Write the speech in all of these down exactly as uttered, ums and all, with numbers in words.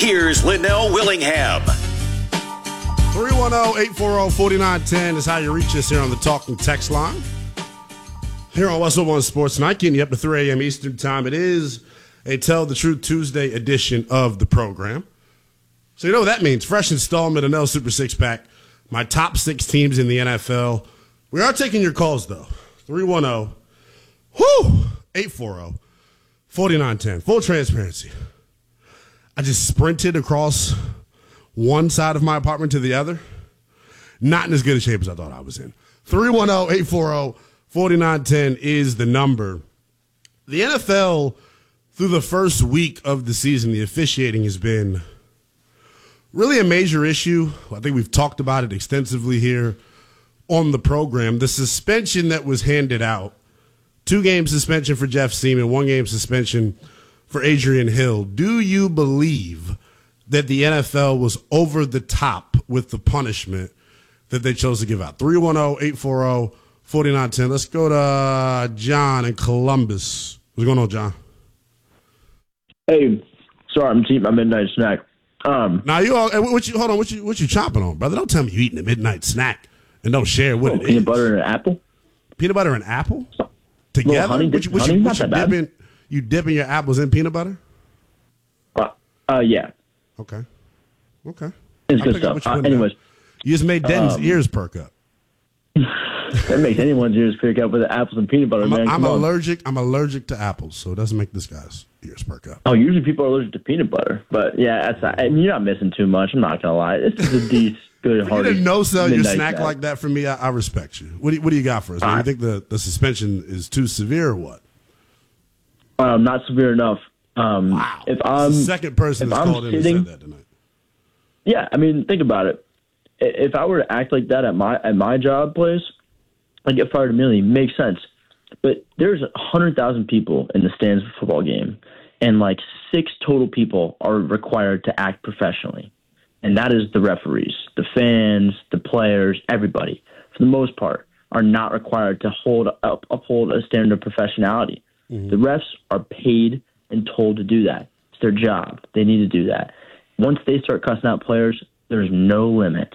Here's Linnell Willingham. three one zero, eight four zero, four nine one zero is how you reach us here on the Talking Text line. Here on What's Up on Sports Night, getting you up to three a.m. Eastern Time. It is a Tell the Truth Tuesday edition of the program. So you know what that means. Fresh installment of Nell Super Six Pack. My top six teams in the N F L. We are taking your calls, though. three one zero, eight four zero, four nine one zero. Full transparency. I just sprinted across one side of my apartment to the other. Not in as good a shape as I thought I was in. three one zero, eight four zero, four nine one zero is the number. The N F L, through the first week of the season, the officiating has been really a major issue. I think we've talked about it extensively here on the program. The suspension that was handed out, two-game suspension for Jeff Seaman, one-game suspension for Adrian Hill. Do you believe that the N F L was over the top with the punishment that they chose to give out? three one zero, eight four zero, four nine one zero. Let's go to uh, John in Columbus. What's going on, John? Hey, sorry, I'm eating my midnight snack. Um, now you all, what you hold on, what you what you chomping on, brother? Don't tell me you eating a midnight snack and don't share what oh, it peanut is. butter and an apple. Peanut butter and apple together. Honey, what you, what honey, you, not what you that bad. dipping? You dipping your apples in peanut butter? Uh, uh yeah. Okay. Okay. It's I'll good pick up stuff. what you Uh, put anyways, down. You just made Denton's um, ears perk up. that makes anyone's ears pick up with the apples and peanut butter, I'm, man. I'm Come on. allergic. I'm allergic to apples, so it doesn't make this guy's ears perk up. Oh, usually people are allergic to peanut butter, but yeah, that's not, and you're not missing too much. I'm not gonna lie. This is a decent, good, For you hearty to no sell your midnight snack like that from me, I, I respect you. What do you, what do you got for us? Do you right. think the, the suspension is too severe or what? Um, not severe enough. Um, Wow. If That's I'm the second person if that's I'm called in and sitting- said that tonight. Yeah, I mean, think about it. I- If I were to act like that at my at my job place, I'd get fired immediately. Makes sense. But there's one hundred thousand people in the stands of a football game, and like six total people are required to act professionally. And that is the referees, the fans, the players, everybody, for the most part, are not required to hold up, uphold a standard of professionality. Mm-hmm. The refs are paid and told to do that. It's their job. They need to do that. Once they start cussing out players, there's no limits.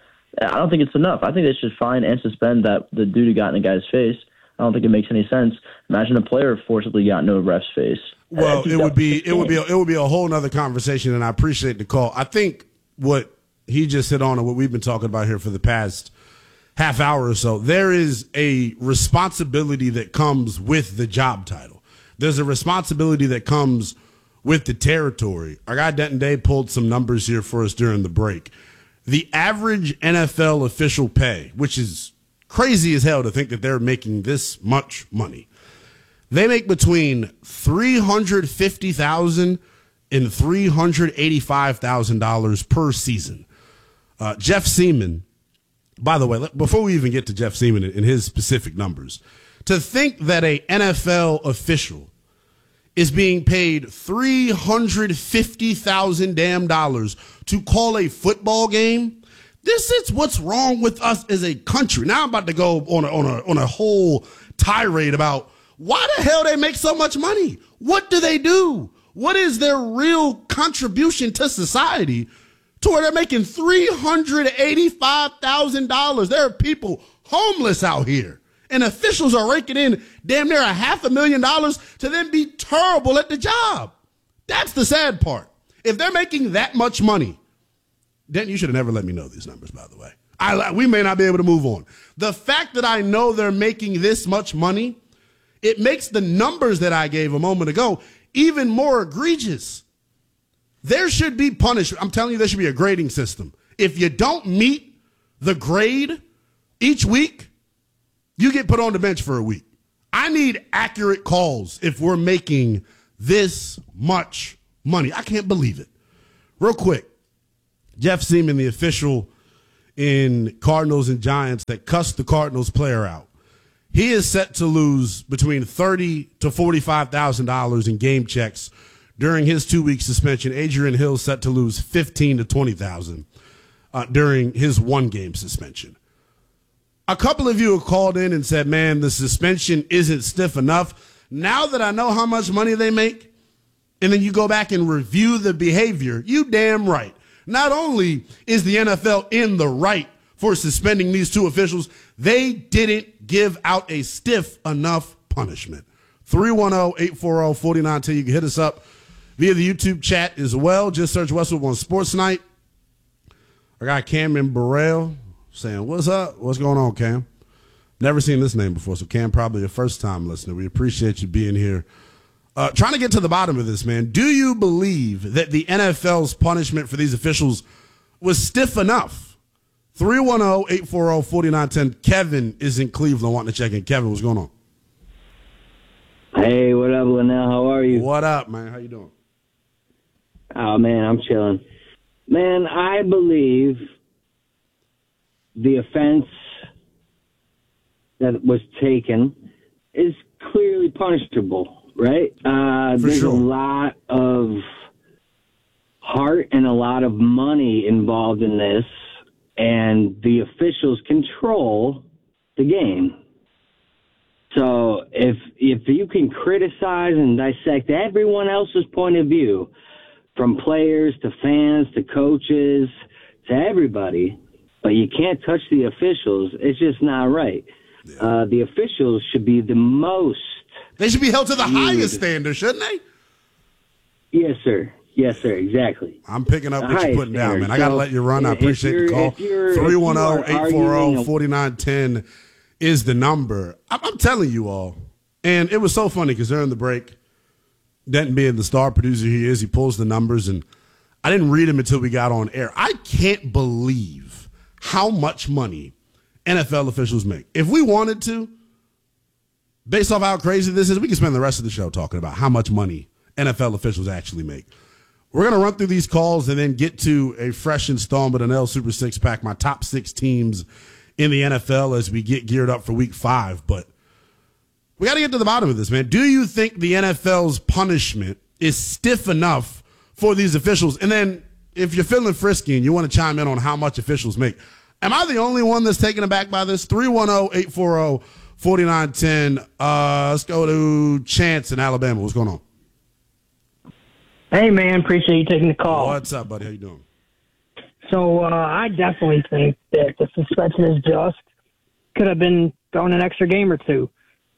I don't think it's enough. I think they should fine and suspend that the dude who got in a guy's face. I don't think it makes any sense. Imagine a player forcibly got into a ref's face. Well, it would be it would be a, it would be a whole nother conversation, and I appreciate the call. I think what he just hit on and what we've been talking about here for the past half hour or so, there is a responsibility that comes with the job title. There's a responsibility that comes with the territory. Our guy Denton Day pulled some numbers here for us during the break. The average N F L official pay, which is crazy as hell to think that they're making this much money. They make between three hundred fifty thousand dollars and three hundred eighty-five thousand dollars per season. Uh, Jeff Seaman, by the way, before we even get to Jeff Seaman and his specific numbers, to think that a N F L official is being paid three hundred fifty thousand damn dollars to call a football game. This is what's wrong with us as a country. Now I'm about to go on a, on a, on a whole tirade about why the hell they make so much money. What do they do? What is their real contribution to society to where they're making three hundred eighty-five thousand dollars? There are people homeless out here, and officials are raking in damn near a half a million dollars to then be terrible at the job. That's the sad part. If they're making that much money, then you should have never let me know these numbers, by the way. I, we may not be able to move on. The fact that I know they're making this much money, it makes the numbers that I gave a moment ago even more egregious. There should be punishment. I'm telling you, there should be a grading system. If you don't meet the grade each week, you get put on the bench for a week. I need accurate calls if we're making this much money. I can't believe it. Real quick, Jeff Seaman, the official in Cardinals and Giants that cussed the Cardinals player out, he is set to lose between thirty to forty-five thousand dollars in game checks during his two-week suspension. Adrian Hill set to lose fifteen to twenty thousand uh, during his one-game suspension. A couple of you have called in and said, "Man, the suspension isn't stiff enough." Now that I know how much money they make, and then you go back and review the behavior, you damn right. Not only is the N F L in the right for suspending these two officials, they didn't give out a stiff enough punishment. three one zero, eight four zero, four nine one zero. You can hit us up via the YouTube chat as well. Just search Westwood One Sports Night. I got Cameron Burrell saying, what's up? What's going on, Cam? Never seen this name before, so Cam, probably a first-time listener. We appreciate you being here. Uh, trying to get to the bottom of this, man. Do you believe that the N F L's punishment for these officials was stiff enough? three one zero, eight four zero, four nine one zero. Kevin is in Cleveland wanting to check in. Kevin, what's going on? Hey, what up, Linnell? How are you? What up, man? How you doing? Oh, man, I'm chilling. Man, I believe the offense that was taken is clearly punishable, right? Uh, there's sure. a lot of heart and a lot of money involved in this, and the officials control the game. So if if you can criticize and dissect everyone else's point of view, from players to fans to coaches to everybody, but you can't touch the officials, it's just not right. Yeah. Uh, the officials should be the most. They should be held to the viewed. highest standard, shouldn't they? Yes, sir. Yes, sir. Exactly. I'm picking up The what you're putting down, standard. man. I got to So, let you run. I if appreciate you're- the call. if you're- if you three one zero, are eight four zero, arguing a- four nine one zero is the number. I'm, I'm telling you all. And it was so funny because during the break, Denton being the star producer he is, he pulls the numbers, and I didn't read them until we got on air. I can't believe how much money N F L officials make. If we wanted to, based off how crazy this is, we can spend the rest of the show talking about how much money N F L officials actually make. We're going to run through these calls and then get to a fresh installment of N L Super Six Pack, my top six teams in the N F L as we get geared up for week five. But we got to get to the bottom of this, man. Do you think the N F L's punishment is stiff enough for these officials? And then if you're feeling frisky and you want to chime in on how much officials make, am I the only one that's taken aback by this? three one zero, eight four zero, four nine one zero. Uh, let's go to Chance in Alabama. What's going on? Hey, man, appreciate you taking the call. What's up, buddy? How you doing? So uh, I definitely think that the suspension is just. Could have been thrown an extra game or two.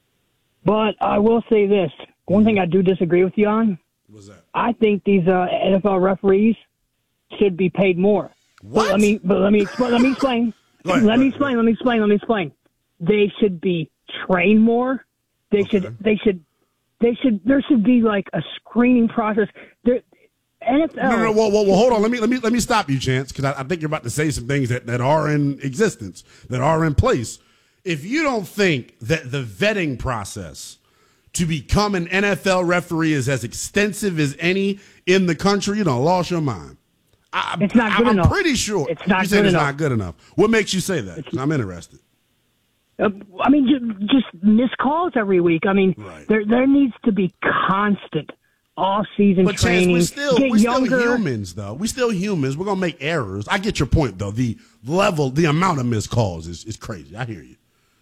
But I will say this. One thing I do disagree with you on, What's that? I think these uh, N F L referees should be paid more. What? But let me, but let me, explain, let me explain. Go ahead, let go me ahead, explain, go let me explain, let me explain. They should be trained more. They Okay. should, they should, they should, there should be like a screening process. There, N F L. No, no, no, whoa, whoa, whoa, hold on. Let me let me let me stop you, Chance, because I, I think you're about to say some things that, that are in existence, that are in place. If you don't think that the vetting process to become an N F L referee is as extensive as any in the country, you don't lost your mind. I, It's not good I, I'm enough. pretty sure. It's not you said good it's enough. not good enough. What makes you say that? 'Cause I'm interested. Uh, I mean, ju- just missed calls every week. I mean, Right. there there needs to be constant off-season But Chance, training. we're still Get we're still younger. humans, though. We're still humans. We're gonna make errors. I get your point, though. The level, the amount of missed calls is, is crazy. I hear you.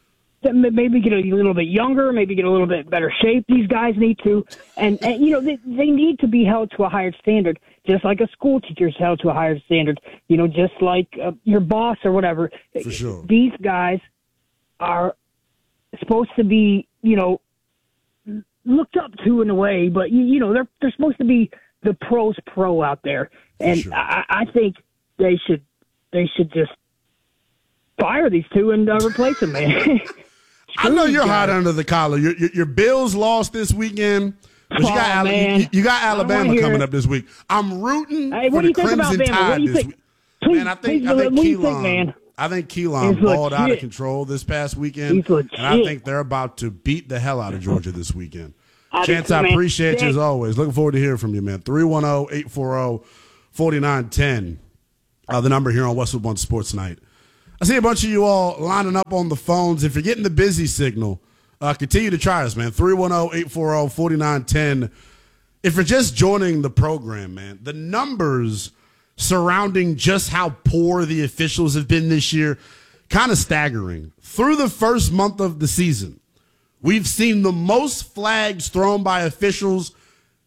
Maybe get a little bit younger, maybe get a little bit better shape. These guys need to, and, and you know, they, they need to be held to a higher standard, just like a school teacher's held to a higher standard. You know, just like uh, your boss or whatever. For sure. These guys are supposed to be, you know, looked up to in a way, but you, you know, they're they're supposed to be the pros pro out there, and sure. I, I think they should they should just fire these two and uh, replace them, man. I know you're Screw hot these guys. under the collar. Your, your, your Bills lost this weekend, but you Oh, got, Ala- man. you, you got I don't wanna Alabama hear coming it. up this week. I'm rooting Hey, for what do the you think about Crimson Bama? What Tide do you this think? week. Please, Man, I think please, I think what do you Keelan, think, man? I think Keelan He's balled out of legit. control this past weekend, He's legit. and I think they're about to beat the hell out of Georgia this weekend. I do Chance, too, I man. appreciate you Thanks. as always. Looking forward to hearing from you, man. three one zero, eight four zero, four nine one zero. Uh, the number here on Westwood One Sports Night. I see a bunch of you all lining up on the phones. If you're getting the busy signal, uh, continue to try us, man. three one zero, eight four zero, four nine one zero. If you're just joining the program, man, the numbers surrounding just how poor the officials have been this year, kind of staggering. Through the first month of the season, we've seen the most flags thrown by officials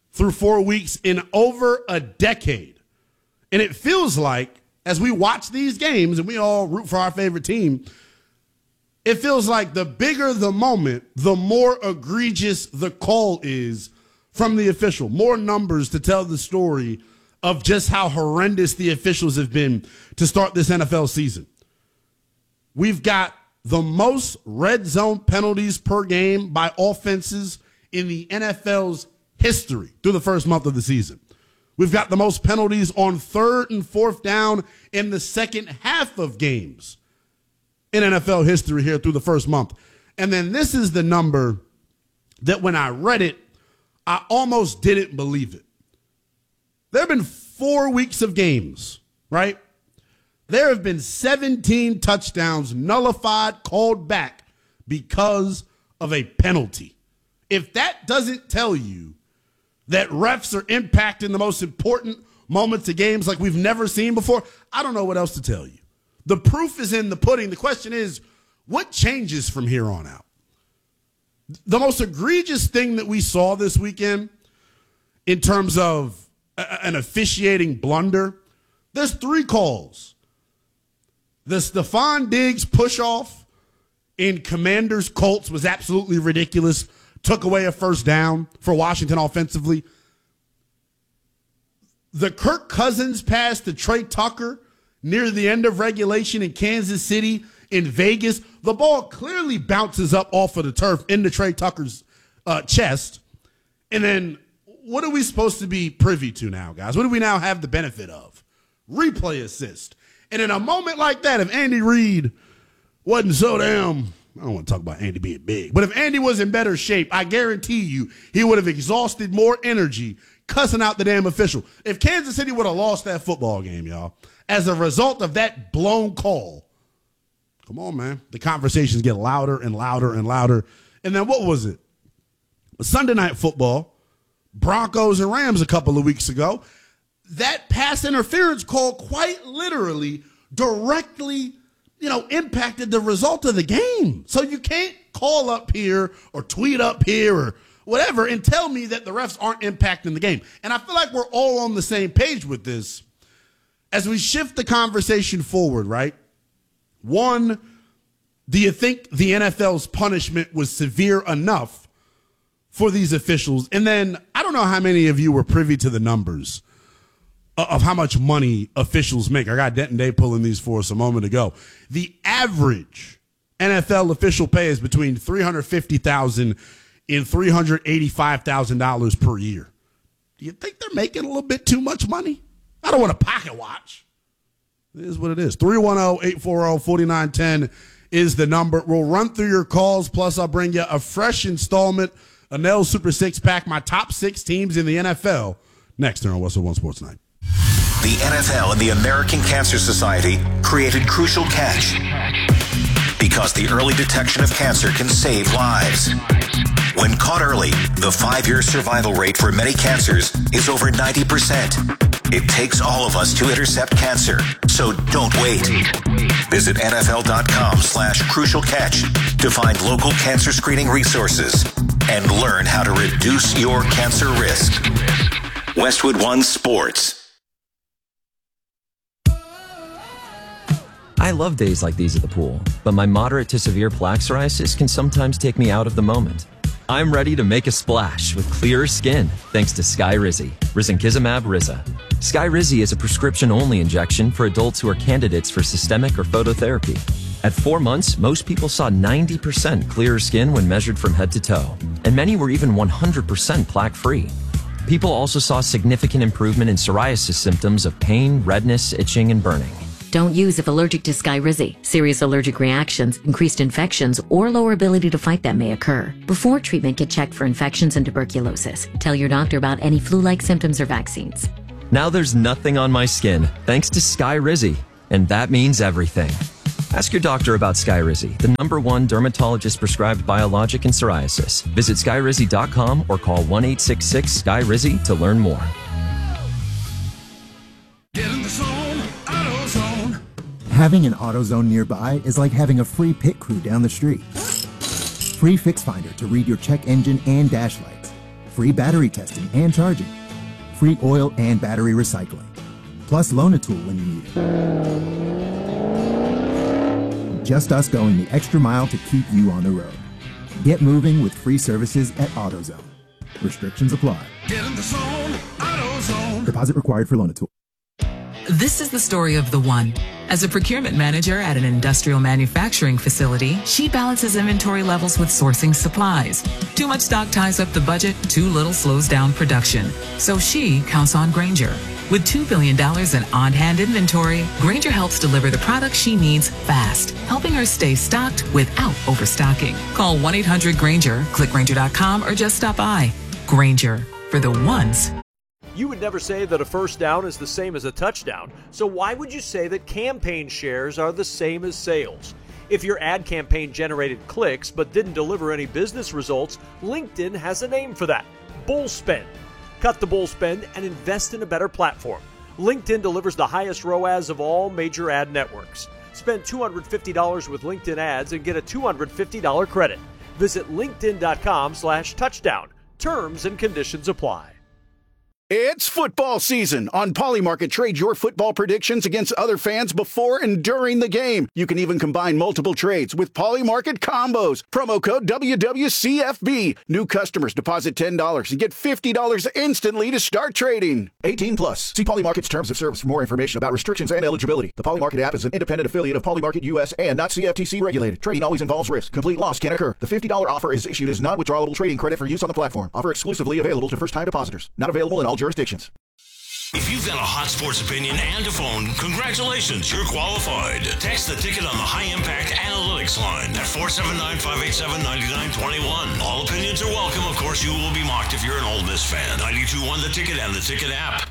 through four weeks in over a decade. And it feels like, as we watch these games and we all root for our favorite team, it feels like the bigger the moment, the more egregious the call is from the official. More numbers to tell the story of just how horrendous the officials have been to start this N F L season. We've got the most red zone penalties per game by offenses in the N F L's history through the first month of the season. We've got the most penalties on third and fourth down in the second half of games in N F L history here through the first month. And then this is the number that when I read it, I almost didn't believe it. There have been four weeks of games, right? There have been seventeen touchdowns nullified, called back because of a penalty. If that doesn't tell you that refs are impacting the most important moments of games like we've never seen before, I don't know what else to tell you. The proof is in the pudding. The question is, what changes from here on out? The most egregious thing that we saw this weekend in terms of a, an officiating blunder, there's three calls. The Stephon Diggs push-off in Commanders Colts was absolutely ridiculous. Took away a first down for Washington offensively. The Kirk Cousins pass to Trey Tucker near the end of regulation in Kansas City, in Vegas. The ball clearly bounces up off of the turf into Trey Tucker's uh, chest. And then what are we supposed to be privy to now, guys? What do we now have the benefit of? Replay assist. And in a moment like that, if Andy Reid wasn't so damn, I don't want to talk about Andy being big, but if Andy was in better shape, I guarantee you he would have exhausted more energy cussing out the damn official. If Kansas City would have lost that football game, y'all, as a result of that blown call, come on, man. The conversations get louder and louder and louder. And then what was it? Sunday Night Football, Broncos and Rams a couple of weeks ago. That pass interference call quite literally directly, you know, impacted the result of the game. So you can't call up here or tweet up here or whatever and tell me that the refs aren't impacting the game. And I feel like we're all on the same page with this. As we shift the conversation forward, right? One, do you think the N F L's punishment was severe enough for these officials? And then I don't know how many of you were privy to the numbers of how much money officials make. I got Denton Day pulling these for us a moment ago. The average N F L official pay is between three hundred fifty thousand dollars and three hundred eighty-five thousand dollars per year. Do you think they're making a little bit too much money? I don't want to pocket watch. It is what it is. three one zero, eight four zero, four nine one zero is the number. We'll run through your calls, plus I'll bring you a fresh installment, a Nell Super Six Pack, my top six teams in the N F L, next here on Westwood One Sports Night. The N F L and the American Cancer Society created Crucial Catch because the early detection of cancer can save lives. When caught early, the five-year survival rate for many cancers is over ninety percent. It takes all of us to intercept cancer, so don't wait. Visit nfl.com slash crucial catch to find local cancer screening resources and learn how to reduce your cancer risk. Westwood One Sports. I love days like these at the pool, but my moderate to severe plaque psoriasis can sometimes take me out of the moment. I'm ready to make a splash with clearer skin thanks to Skyrizi, risankizumab Riza. Skyrizi is a prescription-only injection for adults who are candidates for systemic or phototherapy. At four months, most people saw ninety percent clearer skin when measured from head to toe, and many were even one hundred percent plaque-free. People also saw significant improvement in psoriasis symptoms of pain, redness, itching, and burning. Don't use if allergic to Skyrizi. Serious allergic reactions, increased infections, or lower ability to fight them may occur. Before treatment, get checked for infections and tuberculosis. Tell your doctor about any flu-like symptoms or vaccines. Now there's nothing on my skin thanks to Skyrizi, and that means everything. Ask your doctor about Skyrizi, the number one dermatologist-prescribed biologic in psoriasis. Visit skyrizi dot com or call one eight six six S K Y R I Z Y to learn more. Get in the zone, AutoZone. Having an AutoZone nearby is like having a free pit crew down the street. Free Fix Finder to read your check engine and dash lights. free battery testing and charging, free oil and battery recycling, plus loan a tool when you need it. Just us going the extra mile to keep you on the road. Get moving with free services at AutoZone. Restrictions apply. Get in the zone, AutoZone. Deposit required for loan a tool. This is the story of the one. As a procurement manager at an industrial manufacturing facility, she balances inventory levels with sourcing supplies. Too much stock ties up the budget, too little slows down production. So she counts on Grainger. With two billion dollars in on-hand inventory, Grainger helps deliver the products she needs fast, helping her stay stocked without overstocking. Call one eight hundred Grainger, click Grainger dot com, or just stop by. Grainger, for the ones. You would never say that a first down is the same as a touchdown, so why would you say that campaign shares are the same as sales? If your ad campaign generated clicks but didn't deliver any business results, LinkedIn has a name for that: bull spend. Cut the bull spend and invest in a better platform. LinkedIn delivers the highest R O A S of all major ad networks. Spend two hundred fifty dollars with LinkedIn ads and get a two hundred fifty dollars credit. Visit linkedin.com slash touchdown. Terms and conditions apply. It's football season. On Polymarket, trade your football predictions against other fans before and during the game. You can even combine multiple trades with Polymarket combos. Promo code W W C F B. New customers deposit ten dollars and get fifty dollars instantly to start trading. eighteen plus. See Polymarket's terms of service for more information about restrictions and eligibility. The Polymarket app is an independent affiliate of Polymarket U S and not C F T C regulated. Trading always involves risk. Complete loss can occur. The fifty dollars offer is issued as non-withdrawable trading credit for use on the platform. Offer exclusively available to first-time depositors. Not available in all jurisdictions. If you've got a hot sports opinion and a phone, congratulations, you're qualified. Text the ticket on the High Impact Analytics line at four seven nine, five eight seven, nine nine two one. All opinions are welcome. Of course, you will be mocked if you're an Ole Miss fan. ninety-two point one The Ticket and the Ticket app.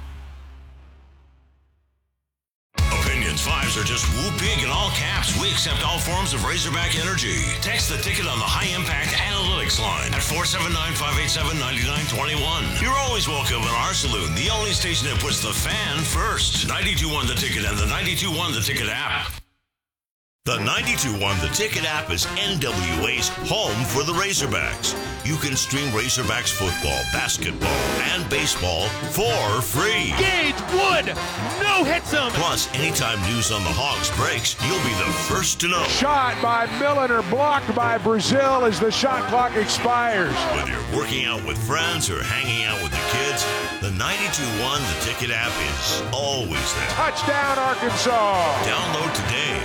Opinions fives are just whoop big in all caps. We accept all forms of Razorback energy. Text the ticket on the High Impact Analytics line at four seven nine, five eight seven, nine nine two one. You're always welcome in our saloon, the only station that puts the fan first. ninety-two point one The Ticket and the ninety-two point one The Ticket app. The ninety-two point one The Ticket app is N W A's home for the Razorbacks. You can stream Razorbacks football, basketball, and baseball for free. Gage Wood, no hits him. Plus, anytime news on the Hogs breaks, you'll be the first to know. Shot by Milliner, blocked by Brazil as the shot clock expires. Whether you're working out with friends or hanging out with the kids, the ninety-two point one The Ticket app is always there. Touchdown, Arkansas. Download today.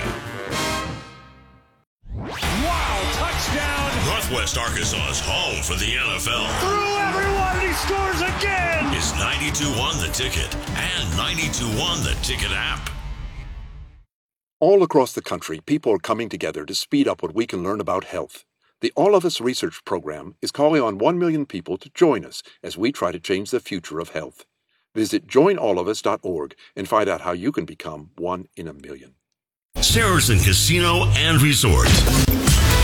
Wow, touchdown! Northwest Arkansas's home for the N F L. Through everyone, and he scores again! It's ninety-two point one The Ticket and ninety-two point one The Ticket app. All across the country, people are coming together to speed up what we can learn about health. The All of Us Research Program is calling on one million people to join us as we try to change the future of health. Visit join all of us dot org and find out how you can become one in a million. Saracen Casino and Resort.